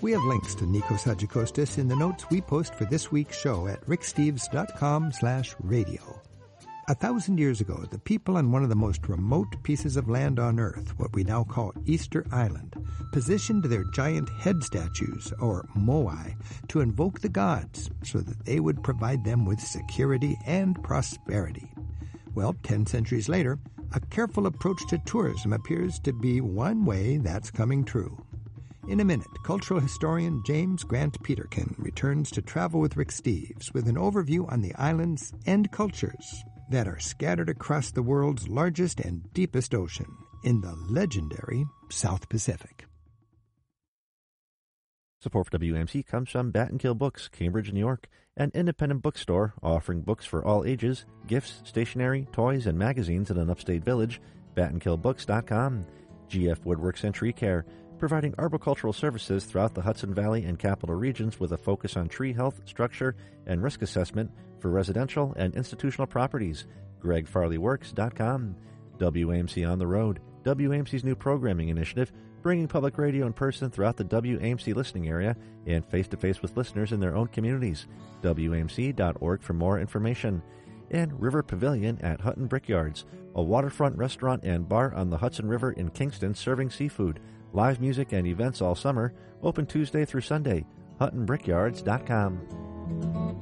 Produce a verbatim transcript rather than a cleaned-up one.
We have links to Nikos Hadjikostas in the notes we post for this week's show at ricksteves.com slash radio. A thousand years ago, the people on one of the most remote pieces of land on Earth, what we now call Easter Island, positioned their giant head statues, or moai, to invoke the gods so that they would provide them with security and prosperity. Well, ten centuries later, a careful approach to tourism appears to be one way that's coming true. In a minute, cultural historian James Grant Peterkin returns to Travel with Rick Steves with an overview on the islands and cultures that are scattered across the world's largest and deepest ocean, in the legendary South Pacific. Support for W A M C comes from Bat and Kill Books, Cambridge, New York, an independent bookstore offering books for all ages, gifts, stationery, toys, and magazines in an upstate village. bat and kill books dot com. G F Woodworks and Tree Care, providing arboricultural services throughout the Hudson Valley and Capital Regions with a focus on tree health, structure, and risk assessment for residential and institutional properties. greg farley works dot com. W A M C On the Road, W A M C's new programming initiative, bringing public radio in person throughout the W A M C listening area and face-to-face with listeners in their own communities. W A M C dot org for more information. And River Pavilion at Hutton Brickyards, a waterfront restaurant and bar on the Hudson River in Kingston serving seafood. Live music and events all summer, open Tuesday through Sunday. hutton brickyards dot com.